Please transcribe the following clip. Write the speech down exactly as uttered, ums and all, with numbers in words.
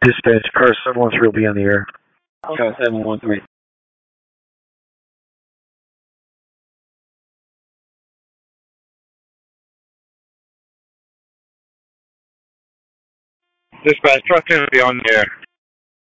Dispatch, car seven one three will be on the air. Car seven one three. Dispatch, truck two will be on the air.